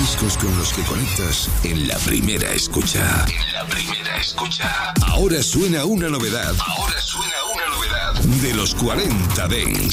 discos con los que conectas en la primera escucha. Ahora suena una novedad. De los 40 Dents.